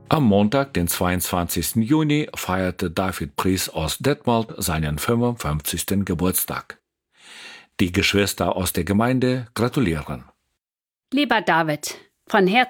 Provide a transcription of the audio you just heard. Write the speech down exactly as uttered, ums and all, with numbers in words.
Am Montag, den zweiundzwanzigsten Juni, feierte David Pries aus Detmold seinen fünfundfünfzigsten Geburtstag. Die Geschwister aus der Gemeinde gratulieren. Lieber David, von Herzen